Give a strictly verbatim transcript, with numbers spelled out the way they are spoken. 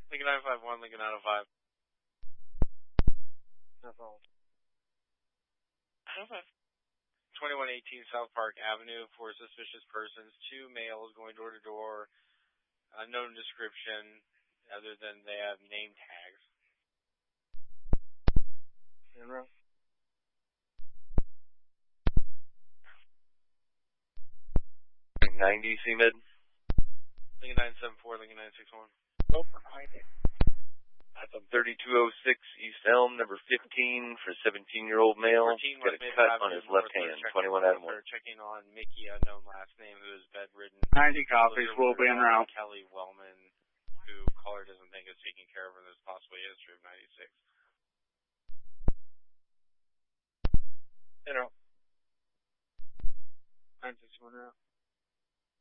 Lincoln nine five one, Lincoln nine oh five. No problem. nine oh five. twenty-one eighteen South Park Avenue for suspicious persons. Two males going door to door. Unknown description, other than they have name tags. General. ninety C mid. Lincoln nine seven four, Lincoln nine six one. Oh, behind it. That's a thirty-two oh six East Elm, number fifteen for seventeen-year-old male. Got a cut on his left hand, twenty-one Adam one. Checking on Mickey, unknown last name, who is bedridden. ninety copies, will be en route. Kelly Wellman, who caller doesn't think is taking care of, and there's possibly a history of ninety-six. En route. nine six one route.